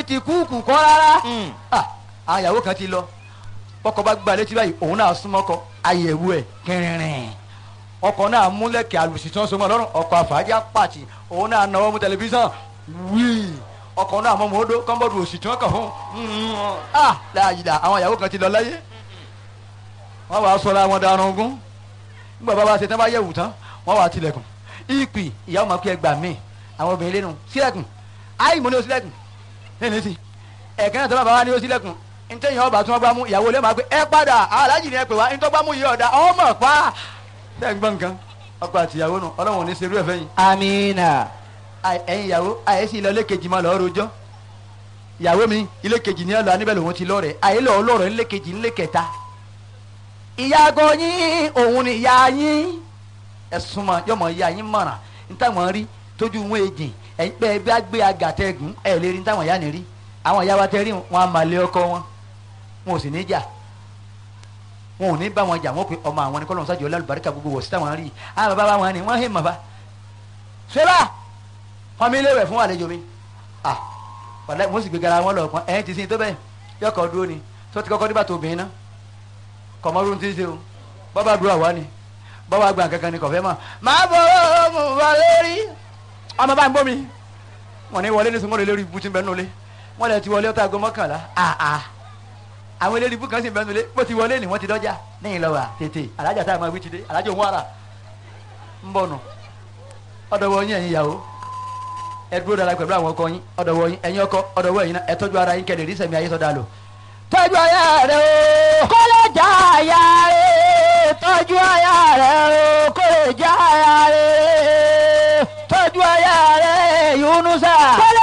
ti kúùkù kọ́ rárá. Àwọn ìyàwó kan ti lọ ọkọ bá gba létí báyìí òun náà súnmọ́ ọkọ àyẹ̀wò ẹ̀ kẹrìnrìn ọkọ náà múlẹ̀kẹ̀ àlùsí tí wọ́n so mọ́ lọ́rùn ọkọ àfàájà pàtì òun náà náwó mú tẹlifíṣàn wíì ọkọ náà mọ́ mọ́ọ́dọ́ kọ́ńbọ́ọ̀dù òsì tí wọ́n kàn fún láàyè àwọn ìyàwó kan ti lọ láyé wọ́n wàá sọ̀rọ̀ àwọn darun ogún nígbà bá wa ṣe tán bá yẹ̀wù tán wọ́n wàá tilẹ̀kùn ìpì ìyàwó máa kí ẹ gbà mí àwọn obìnrin lẹ́nu sílẹ̀kùn áì mo ní o sílẹ̀kùn lẹ́nu sí ẹ̀kẹ́ náà tó bá wa ní o sílẹ̀kùn ntẹ́yìn ọba tí wọ́n bá mú ìyàwó lè máa pé ẹ padà aláàjì ni ẹ pè wá ntọ́ bá mú yìí ọ̀dà ọmọ pa ṣe ń gbọ́ nǹkan ọkọ àti ìyàwó nù ọlọ́run ò ní ṣerú ẹ̀ fẹ́yìn. Amina. ẹ̀yin ìyàwó àyẹ̀sí ilé ọlẹ́kejì máa lọ́ọ́ rojọ́ ìyàwó mi ilé kejì ní ọ̀lọ́ aníbẹ̀ lòun ti lọ́ọ̀rẹ́ àyẹ̀lọ́ ọlọ́ọ̀rẹ́ ilé kejì ilé kẹta. ìyàgò yín òun ni ìyá yín ẹ̀sùn mọ̀ yọmọ ìyá yín mọ̀ràn ntàwọn rí tójú wọn èjì ẹ̀yin pé ẹ bá gbé agàtẹ́gùn ẹ̀ lè rí ntàwọn ìyá ni rí àwọn ìyá wa tẹ́ rí wọn á máa lé ọkọ wọn wọn ò sì ní jà wọn ò ní bá wọn jà wọn pe ọmọ àwọn ní kọlọ́n sájọ lálùbáríkà gbogbo wọ̀ sí táwọn rí àwọn bàbá wọn ni wọ́n hé màbá ṣẹlá wọn mi léwẹ̀ fún àlejò mi wàlẹ́ mo sì gbé gara wọn lọ pọn ẹ̀yìn ti sin tó bẹ́ẹ̀ yọkọ̀ dúró ni tó ti kọ́kọ́ díbà tó obìnrin náà kọ̀mọ́rún ti ṣe o bọ́bá dúró àwa ni bọ́bá gbà kankan ni kọ̀fẹ́ mọ̀ máa bọ̀ mo wà lórí ọmọ bá ń bọ́ mi wọn ní wọlé ní sunwọ́n lórí ibùtí bẹ́ẹ̀ nulẹ̀ wọn lè ti wọlé ọtá aago mọ́kànlá àwọn eléré ibú kan sì ń bẹnu lé bó ti wọlé ni wọ́n ti dọ́jà ní ìlọ́wà tètè alájà tá a máa wí ti dé alájà òun ara ń bọ̀ nù ọ̀dọ̀wọ̀ yín ẹ̀yin ìyàwó ẹ dúró dára pẹ̀lú àwọn ọkọ yín ọ̀dọ̀wọ̀ yín ẹ̀yin ọkọ ọ̀dọ̀wọ̀ ẹ̀yin náà ẹ tọ́jú ara yín kẹ́lẹ̀ rí sẹ̀mí ayé sọ́dà lò. tọ́jú aya rẹ o kó lè já aya rẹ tọ́jú aya rẹ o kó lè já aya rẹ tọ́jú aya rẹ Yunusa kó lè